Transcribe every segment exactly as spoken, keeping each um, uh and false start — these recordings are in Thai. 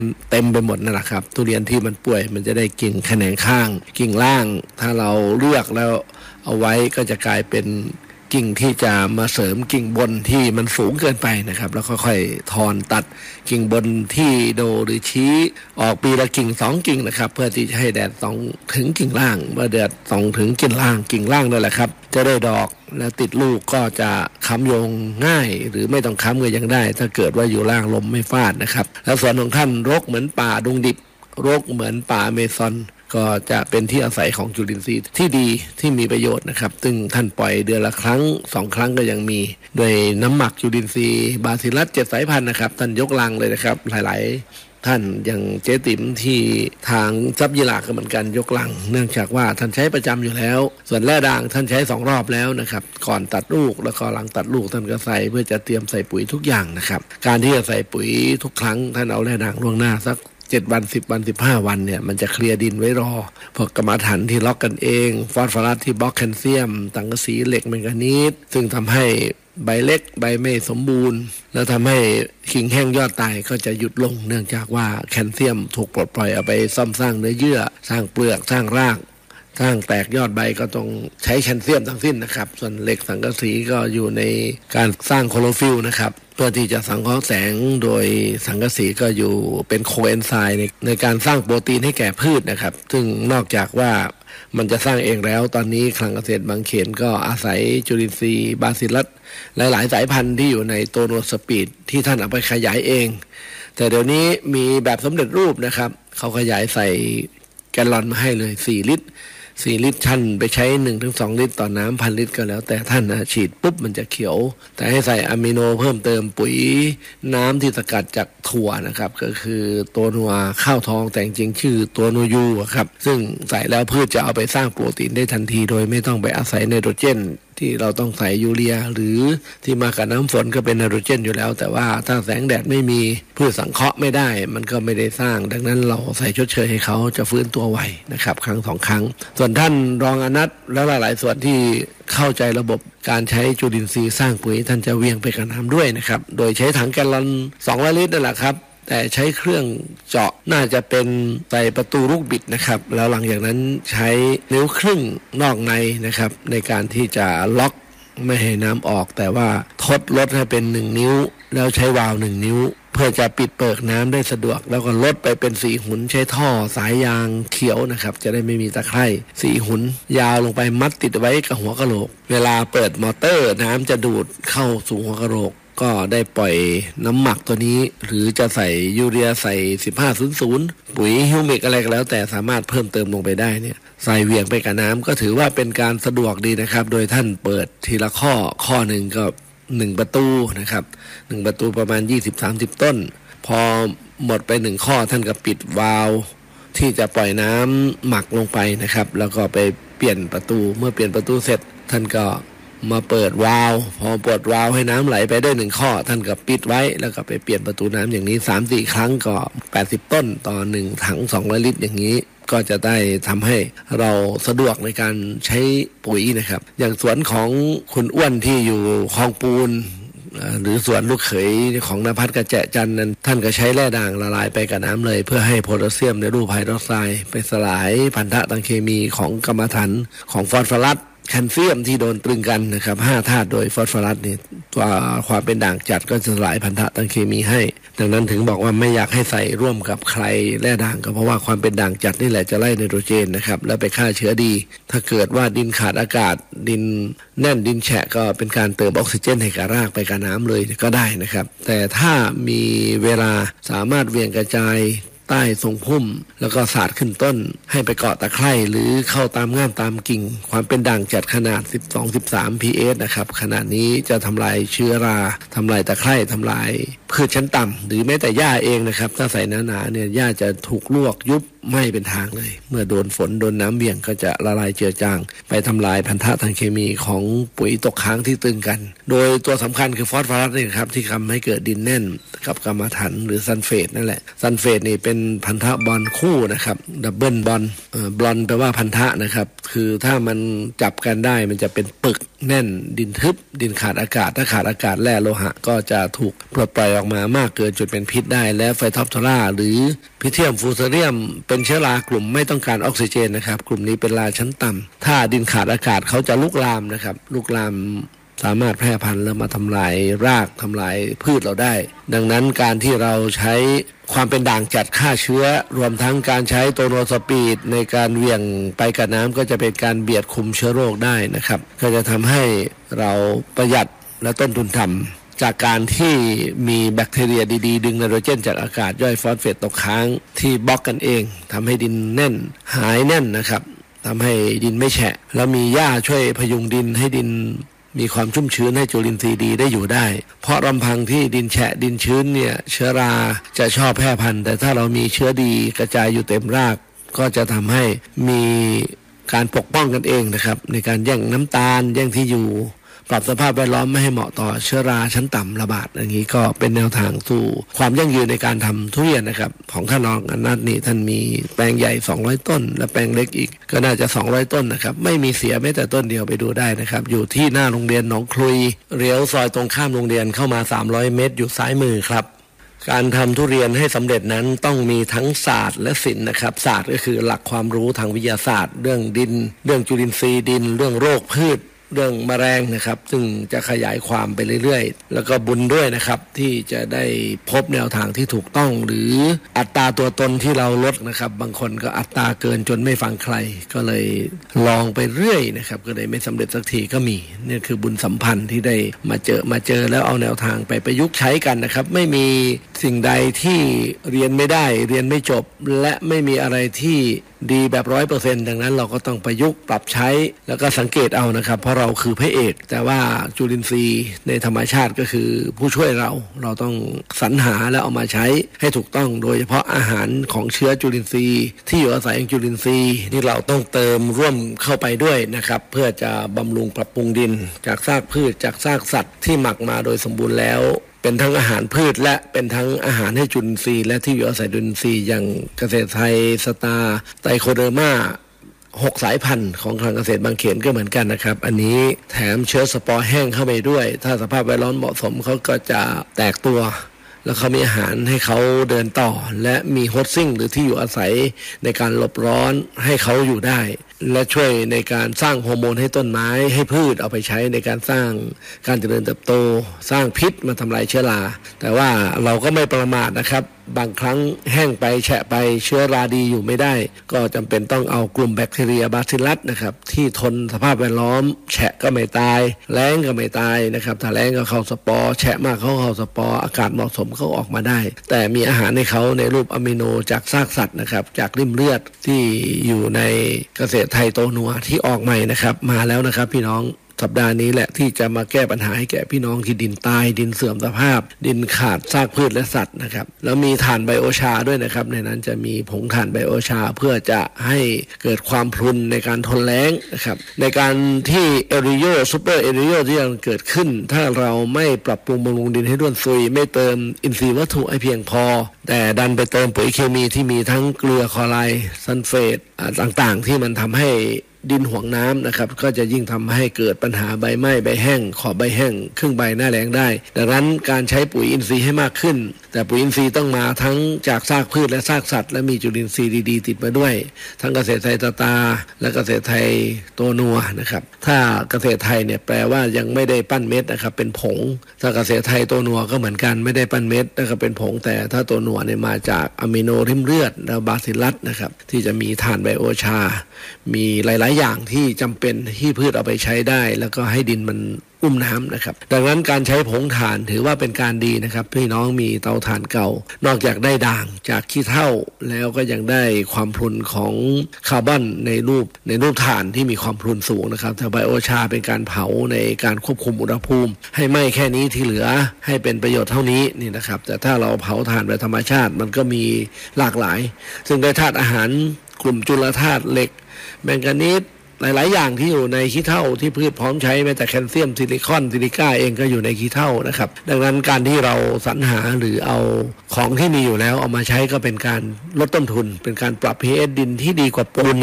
เต็มไปหมดนั่นแหละครับทุเรียนที่มันป่วยมันจะได้กิ่งแขนงข้างกิ่งล่างถ้าเราเลือกแล้วเอาไว้ก็จะกลายเป็นกิ่งที่จะมาเสริมกิ่งบนที่มันสูงเกินไปนะครับแล้วค่อยๆถอนตัดกิ่งบนที่โดหรือชี้ออกปีละกิ่งสองกิ่งนะครับเพื่อที่จะให้แดดส่องถึงกิ่งล่างเมื่อแดดส่องถึงกิ่งล่างกิ่งล่างนั่นแหละครับจะได้ดอกแล้วติดลูกก็จะค้ำโยงง่ายหรือไม่ต้องค้ำก็ยังได้ถ้าเกิดว่าอยู่ล่างลมไม่ฟาดนะครับแล้วส่วนของท่านรกเหมือนป่าดงดิบรกเหมือนป่าอเมซอนก็จะเป็นที่อาศัยของจุลินทรีย์ที่ดีที่มีประโยชน์นะครับซึ่งท่านปล่อยเดือนละครั้งสองครั้งก็ยังมีโดยน้ำหมักจุลินทรีย์บาซิลัสเจ็ดสายพันธุ์นะครับท่านยกลังเลยนะครับหลายๆท่านอย่างเจ๊ติ๋มที่ทางซับยีราก็เหมือนกันยกลังเนื่องจากว่าท่านใช้ประจำอยู่แล้วส่วนแร่ด่างท่านใช้สองรอบแล้วนะครับก่อนตัดลูกแล้วก็หลังตัดลูกท่านก็ใส่เพื่อจะเตรียมใส่ปุ๋ยทุกอย่างนะครับการที่จะใส่ปุ๋ยทุกครั้งท่านเอาแร่ด่างล่วงหน้าสักเจ็ดวันสิบวันสิบห้าวันเนี่ยมันจะเคลียร์ดินไว้รอพวกกรรมฐานที่ล็อกกันเองฟอสฟอรัสที่บล็อกแคลเซียมสังกะสีเหล็กแมงกานีสซึ่งทำให้ใบเล็กใบไม่สมบูรณ์แล้วทำให้กิ่งแห้งยอดตายก็จะหยุดลงเนื่องจากว่าแคลเซียมถูกปลดปล่อยเอาไปซ่อมสร้างเนื้อเยื่อสร้างเปลือกสร้างรากสร้างแตกยอดใบก็ต้องใช้แคลเซียมทั้งสิ้นนะครับส่วนเหล็กสังกะสีก็อยู่ในการสร้างโคโรฟิลนะครับเพื่อที่จะสังเคราะห์แสงโดยสังกะสีก็อยู่เป็นโคเอนไซม์ในในการสร้างโปรตีนให้แก่พืชนะครับซึ่งนอกจากว่ามันจะสร้างเองแล้วตอนนี้คลังเกษตรบางเขนก็อาศัยจุลินทรีย์บาซิลัสหลายๆสายพันธุ์ที่อยู่ในโตโนสปีดที่ท่านเอาไปขยายเองแต่เดี๋ยวนี้มีแบบสำเร็จรูปนะครับเขาขยายใส่แกลลอนมาให้เลยสี่ลิตรสี่ลิตรท่านไปใช้ หนึ่งถึงสอง ลิตรต่อน้ำพันลิตรก็แล้วแต่ท่านนะฉีดปุ๊บมันจะเขียวแต่ให้ใส่อะมิโนเพิ่มเติมปุ๋ยน้ำที่สกัดจากถั่วนะครับก็คือตัวนัวข้าวทองแต่จริงชื่อตัวนัวยูครับซึ่งใส่แล้วพืชจะเอาไปสร้างโปรตีนได้ทันทีโดยไม่ต้องไปอาศัยไนโตรเจนที่เราต้องใส่ยูเรียหรือที่มากับน้ำฝนก็เป็นไนโตรเจนอยู่แล้วแต่ว่าถ้าแสงแดดไม่มีพืชสังเคราะห์ไม่ได้มันก็ไม่ได้สร้างดังนั้นเราใส่ชดเชยให้เขาจะฟื้นตัวไวนะครับครั้งสองครั้งส่วนท่านรองอนัทแล้วหลายๆส่วนที่เข้าใจระบบการใช้จุลินทรีย์สร้างปุ๋ยท่านจะเวียงไปกับน้ำด้วยนะครับโดยใช้ถังแกลลอนสองร้อยลิตรนั่นแหละครับแต่ใช้เครื่องเจาะน่าจะเป็นใส่ประตูลูกบิดนะครับแล้วหลังจากนั้นใช้นิ้วครึ่งนอกในนะครับในการที่จะล็อกไม่ให้น้ำออกแต่ว่าทดลดให้เป็นหนึ่งนิ้วแล้วใช้วาล์วหนึ่งนิ้วเพื่อจะปิดเปิดน้ำได้สะดวกแล้วก็ลดไปเป็นสี่หุนใช้ท่อสายยางเขียวนะครับจะได้ไม่มีตะไคร่สี่หุนยาวลงไปมัดติดไว้กับหัวกะโหลกเวลาเปิดมอเตอร์น้ำจะดูดเข้าสู่หัวกะโหลกก็ได้ปล่อยน้ำหมักตัวนี้หรือจะใส่ยูเรียใส่สิบห้าศูนย์ศูนย์ปุ๋ยฮิวมิกอะไรก็แล้วแต่สามารถเพิ่มเติมลงไปได้เนี่ยใส่เวียงไปกับน้ำก็ถือว่าเป็นการสะดวกดีนะครับโดยท่านเปิดทีละข้อข้อหนึ่งก็หนึ่งประตูนะครับหนึ่งประตูประมาณ ยี่สิบถึงสามสิบ ต้นพอหมดไปหนึ่งข้อท่านก็ปิดวาล์วที่จะปล่อยน้ำหมักลงไปนะครับแล้วก็ไปเปลี่ยนประตูเมื่อเปลี่ยนประตูเสร็จท่านก็มาเปิดวาล์วพอเปิดวาล์วให้น้ำไหลไปได้หนึ่งข้อท่านก็ปิดไว้แล้วก็ไปเปลี่ยนประตูน้ำอย่างนี้ สามถึงสี่ ครั้งก็แปดสิบต้นต่อหนึ่งถังสองร้อยลิตรอย่างนี้ก็จะได้ทำให้เราสะดวกในการใช้ปุ๋ยนะครับอย่างสวนของคุณอ้วนที่อยู่คลองปูนหรือสวนลูกเขยของนภัสกระแจจันนั้นท่านก็ใช้แร่ด่างละลายไปกับน้ำเลยเพื่อให้โพแทสเซียมในรูปไฮดรอกไซด์ไปสลายพันธะทางเคมีของกรรมฐานของฟอสฟอรัสแคลเซียมที่โดนตรึงกันนะครับห้าธาตุโดยฟอสฟอรัสนี่ตัวความเป็นด่างจัดก็จะสลายพันธะทางเคมีให้ดังนั้นถึงบอกว่าไม่อยากให้ใส่ร่วมกับใครแร่ด่างก็เพราะว่าความเป็นด่างจัดนี่แหละจะไล่ไนโตรเจนนะครับแล้วไปฆ่าเชื้อดีถ้าเกิดว่าดินขาดอากาศดินแน่นดินแฉะก็เป็นการเติมออกซิเจนให้กับรากไปกับน้ำเลยก็ได้นะครับแต่ถ้ามีเวลาสามารถเวียงกระจายใต้ทรงพุ่มแล้วก็สาดขึ้นต้นให้ไปเกาะตะไคร่หรือเข้าตามง่ามตามกิ่งความเป็นด่างจัดขนาด สิบสองถึงสิบสาม พี เอส นะครับขนาดนี้จะทำลายเชื้อราทำลายตะไคร่ทำลายพืชชั้นต่ำหรือแม้แต่หญ้าเองนะครับถ้าใส่หนาๆเนี่ยหญ้าจะถูกลวกยุบไม่เป็นทางเลยเมื่อโดนฝนโดนน้ำเบี่ยงก็จะละลายเจือจางไปทำลายพันธะทางเคมีของปุ๋ยตกค้างที่ตึงกันโดยตัวสำคัญคือฟอสฟอรัสนี่ครับที่ทำให้เกิดดินแน่นกับกรรมฐานหรือซัลเฟตนั่นแหละซัลเฟตนี่เป็นพันธะบอนด์คู่นะครับดับเบิลบอนด์เอ่อบอนด์แปลว่าพันธะนะครับคือถ้ามันจับกันได้มันจะเป็นปึกแน่นดินทึบดินขาดอากาศถ้าขาดอากาศแร่โลหะก็จะถูกปลดปล่อยออกมามากเกินจนเป็นพิษได้และไฟท็อปโทราหรือพิเทียมฟูเซเรียมเป็นเชื้อรากลุ่มไม่ต้องการออกซิเจนนะครับกลุ่มนี้เป็นราชั้นต่ำถ้าดินขาดอากาศเขาจะลุกลามนะครับลุกลามสามารถแพร่พันธุ์แล้วมาทำลายรากทำลายพืชเราได้ดังนั้นการที่เราใช้ความเป็นด่างจัดฆ่าเชื้อรวมทั้งการใช้โตโนสปีดในการเหวี่ยงไปกับน้ำก็จะเป็นการเบียดคุมเชื้อโรคได้นะครับก็จะทำให้เราประหยัดและต้นทุนต่ำจากการที่มีแบคทีเรียดีๆดึงไนโตรเจนจากอากาศย่อยฟอสเฟตตกค้างที่บล็อกกันเองทำให้ดินแน่นหายแน่นนะครับทำให้ดินไม่แฉะแล้วมีหญ้าช่วยพยุงดินให้ดินมีความชุ่มชื้นให้จุลินทรีย์ดีได้อยู่ได้เพราะลำพังที่ดินแฉะดินชื้นเนี่ยเชื้อราจะชอบแพร่พันธุ์แต่ถ้าเรามีเชื้อดีกระจายอยู่เต็มรากก็จะทำให้มีการปกป้องกันเองนะครับในการแย่งน้ำตาลแย่งที่อยู่ปรับสภาพแวดล้อมไม่ให้เหมาะต่อเชื้อราชั้นต่ำระบาดอย่างนี้ก็เป็นแนวทางสู่ความยั่งยืนในการทำทุเรียนนะครับของท่านรองอนันต์นี่ท่านมีแปลงใหญ่สองร้อยต้นและแปลงเล็กอีกก็น่าจะสองร้อยต้นนะครับไม่มีเสียแม้แต่ต้นเดียวไปดูได้นะครับอยู่ที่หน้าโรงเรียนหนองคลุยเลี้ยวซอยตรงข้ามโรงเรียนเข้ามาสามร้อยเมตรอยู่ซ้ายมือครับการทำทุเรียนให้สำเร็จนั้นต้องมีทั้งศาสตร์และศิลป์นะครับศาสตร์ก็คือหลักความรู้ทางวิทยาศาสตร์เรื่องดินเรื่องจุลินทรีย์ดินเรื่องโรคพืชเรื่องแมลงนะครับซึ่งจะขยายความไปเรื่อยๆแล้วก็บุญด้วยนะครับที่จะได้พบแนวทางที่ถูกต้องหรืออัตราตัวตนที่เราลดนะครับบางคนก็อัตราเกินจนไม่ฟังใครก็เลยลองไปเรื่อยนะครับก็เลยไม่สำเร็จสักทีก็มีนี่คือบุญสัมพันธ์ที่ได้มาเจอมาเจอแล้วเอาแนวทางไปประยุกต์ใช้กันนะครับไม่มีสิ่งใดที่เรียนไม่ได้เรียนไม่จบและไม่มีอะไรที่ดีแบบร้อยเปอร์เซ็นต์ดังนั้นเราก็ต้องประยุกต์ปรับใช้แล้วก็สังเกตเอานะครับเพราะเราคือพระเอกแต่ว่าจุลินทรีย์ในธรรมชาติก็คือผู้ช่วยเราเราต้องสรรหาและเอามาใช้ให้ถูกต้องโดยเฉพาะอาหารของเชื้อจุลินทรีย์ที่อยู่อาศัยของจุลินทรีย์นี่เราต้องเติมร่วมเข้าไปด้วยนะครับเพื่อจะบำรุงปรับปรุงดินจากซากพืชจากซากสัตว์ที่หมักมาโดยสมบูรณ์แล้วเป็นทั้งอาหารพืชและเป็นทั้งอาหารให้จุลินทรีย์และที่อยู่อาศัยจุลินทรีย์อย่างเกษตรไทยสตาร์ไตโคเดอร์มาหกสายพันธุ์ของทางเกษตรบางเขนก็เหมือนกันนะครับอันนี้แถมเชื้อสปอร์แห้งเข้าไปด้วยถ้าสภาพแวดล้อมเหมาะสมเขาก็จะแตกตัวแล้วเขามีอาหารให้เขาเดินต่อและมีโฮสซิ่งหรือที่อยู่อาศัยในการหลบร้อนให้เขาอยู่ได้และช่วยในการสร้างฮอร์โมนให้ต้นไม้ให้พืชเอาไปใช้ในการสร้างการเจริญเติบโตสร้างพิษมาทำลายเชื้อราแต่ว่าเราก็ไม่ประมาทนะครับบางครั้งแห้งไปแฉะไปเชื้อราดีอยู่ไม่ได้ก็จำเป็นต้องเอากลุ่มแบคทีเรียบาซิลลัสนะครับที่ทนสภาพแวดล้อมแฉะก็ไม่ตายแล้งก็ไม่ตายนะครับถ้าแล้งก็เข้าสปอร์แฉะมากเขาเข้าสปอร์อากาศเหมาะสมเขาออกมาได้แต่มีอาหารให้เขาในรูปอะมิโนจากซากสัตว์นะครับจากริ่มเลือดที่อยู่ในเกษตรไทยโตนัวที่ออกใหม่นะครับมาแล้วนะครับพี่น้องสัปดาห์นี้แหละที่จะมาแก้ปัญหาให้แก่พี่น้องที่ดินตายดินเสื่อมสภาพดินขาดซากพืชและสัตว์นะครับแล้วมีถ่านไบโอชาด้วยนะครับในนั้นจะมีผงถ่านไบโอชาเพื่อจะให้เกิดความพรุนในการทนแล้งนะครับในการที่เอริโยซูเปอร์เอริโยที่ยังเกิดขึ้นถ้าเราไม่ปรับปรุงบำรุงดินให้ร่วนซุยไม่เติมอินทรีย์วัตถุให้เพียงพอแต่ดันไปเติมปุ๋ยเคมีที่มีทั้งเกลือคลอไรด์ซัลเฟตต่างๆที่มันทำให้ดินห่วงน้ำนะครับก็จะยิ่งทำให้เกิดปัญหาใบไหม้ใบแห้งขอบใบแห้งครึ่งใบหน้าแล้งได้ดังนั้นการใช้ปุ๋ยอินทรีย์ให้มากขึ้นแต่ปุ๋ยอินทรีย์ต้องมาทั้งจากซากพืชและซากสัตว์และมีจุลินทรีย์ดีๆติดมาด้วยทั้งเกษตรไทยตาตาและเกษตรไทยโตนัวนะครับถ้าเกษตรไทยเนี่ยแปลว่ายังไม่ได้ปั้นเม็ดนะครับเป็นผงถ้าเกษตรไทยโตนัวก็เหมือนกันไม่ได้ปั้นเม็ดนะครับเป็นผงแต่ถ้าโตนัวเนี่ยมาจากอะมิโนริมเลือดและบาซิลลัสนะครับที่จะมีถ่านไบโอชามีหลายๆอย่างที่จำเป็นที่พืชเอาไปใช้ได้แล้วก็ให้ดินมันอุ้มน้ำนะครับดังนั้นการใช้ผงถ่านถือว่าเป็นการดีนะครับพี่น้องมีเตาถ่านเก่านอกจากได้ด่างจากขี้เถ้าแล้วก็ยังได้ความพรุนของคาร์บอนในรูปในรูปถ่านที่มีความพรุนสูงนะครับแต่ไบโอชาเป็นการเผาในการควบคุมอุณหภูมิให้ไหม้แค่นี้ที่เหลือให้เป็นประโยชน์เท่านี้นี่นะครับแต่ถ้าเราเผาถ่านแบบธรรมชาติมันก็มีหลากหลายซึ่งได้ธาตุอาหารกลุ่มจุลธาตุเหล็กแมงกานีสหลายๆอย่างที่อยู่ในขี้เถ้าที่พืชพร้อมใช้แม้แต่แคลเซียมซิลิคอนซิลิก้าเองก็อยู่ในขี้เถ้านะครับดังนั้นการที่เราสรรหาหรือเอาของที่มีอยู่แล้วเอามาใช้ก็เป็นการลดต้นทุนเป็นการปรับ พี เอช ดินที่ดีกว่าปูนนะครับ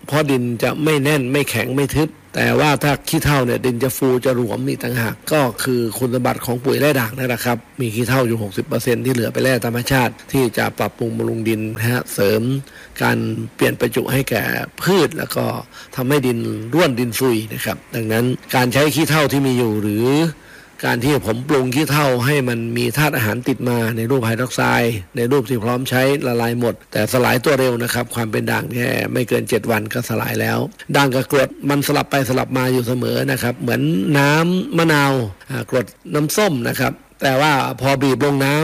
เพราะดินจะไม่แน่นไม่แข็งไม่ทึบแต่ว่าถ้าขี้เถ้าเนี่ยดินจะฟูจะหลวมอีกต่างหากก็คือคุณสมบัติของปุ๋ยแร่ด่างนั่นแหละครับมีขี้เถ้าอยู่ หกสิบเปอร์เซ็นต์ ที่เหลือไปแร่ธรรมชาติที่จะปรับปรุงบำรุงดินนะฮะเสริมการเปลี่ยนประจุให้แก่พืชแล้วก็ทำให้ดินร่วนดินซุยนะครับดังนั้นการใช้ขี้เถ้าที่มีอยู่หรือการที่ผมปรุงขี้เถ้าให้มันมีธาตุอาหารติดมาในรูปไฮดรอกไซด์ในรูปที่พร้อมใช้ละลายหมดแต่สลายตัวเร็วนะครับความเป็นด่างแค่ไม่เกินเจ็ดวันก็สลายแล้วด่างกับกรดมันสลับไปสลับมาอยู่เสมอนะครับเหมือนน้ำมะนาวกรดน้ำส้มนะครับแต่ว่าพอบีบลงน้ำ